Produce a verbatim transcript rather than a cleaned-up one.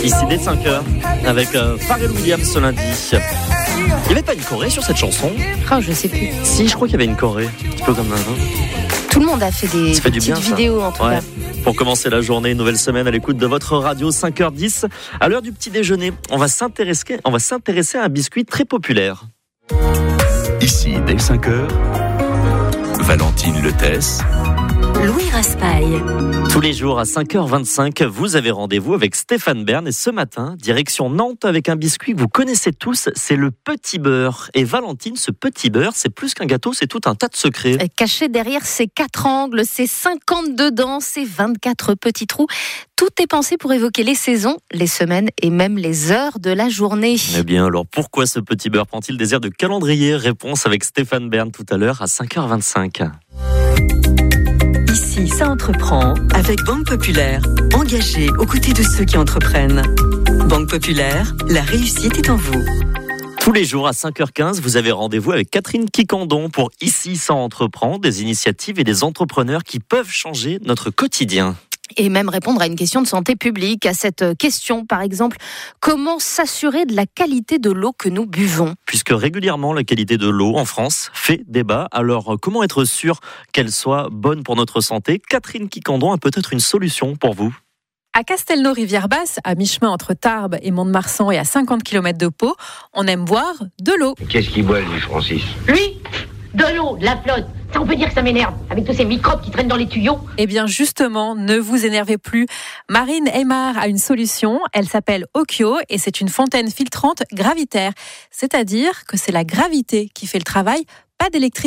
Ici dès cinq heures avec euh, Pharrell Williams ce lundi. Il n'y avait pas une choré sur cette chanson? Oh, je sais plus. Si, je crois qu'il y avait une choré. Un petit peu comme un. Tout le monde a fait des fait petites bien, vidéos en tout ouais. cas. Pour commencer la journée, une nouvelle semaine à l'écoute de votre radio, cinq heures dix. À l'heure du petit déjeuner, on va s'intéresser, on va s'intéresser à un biscuit très populaire. Ici, dès cinq heures, Valentine Letès, Louis Raspail. Tous les jours à cinq heures vingt-cinq, vous avez rendez-vous avec Stéphane Bern. Et ce matin, direction Nantes avec un biscuit que vous connaissez tous, c'est le petit beurre. Et Valentine, ce petit beurre, c'est plus qu'un gâteau, c'est tout un tas de secrets. Caché derrière ces quatre angles, ces cinquante-deux dents, ces vingt-quatre petits trous, tout est pensé pour évoquer les saisons, les semaines et même les heures de la journée. Eh bien alors, pourquoi ce petit beurre prend-il des airs de calendrier? Réponse avec Stéphane Bern tout à l'heure à cinq heures vingt-cinq. Ici, ça entreprend avec Banque Populaire. Engagée aux côtés de ceux qui entreprennent. Banque Populaire, la réussite est en vous. Tous les jours à cinq heures quinze, vous avez rendez-vous avec Catherine Quicandon pour Ici, ça entreprend, des initiatives et des entrepreneurs qui peuvent changer notre quotidien. Et même répondre à une question de santé publique, à cette question par exemple, comment s'assurer de la qualité de l'eau que nous buvons? Puisque régulièrement la qualité de l'eau en France fait débat, alors comment être sûr qu'elle soit bonne pour notre santé? Catherine Quicandon a peut-être une solution pour vous. À Castelnau-Rivière-Basse, à mi-chemin entre Tarbes et Mont-de-Marsan et à cinquante kilomètres de Pau, on aime boire de l'eau. Qu'est-ce qu'il boit, lui, Francis? Lui, de l'eau, de la flotte. Ça, on peut dire que ça m'énerve, avec tous ces microbes qui traînent dans les tuyaux. Eh bien, justement, ne vous énervez plus. Marine Aymar a une solution. Elle s'appelle Okio et c'est une fontaine filtrante gravitaire. C'est-à-dire que c'est la gravité qui fait le travail, pas d'électricité.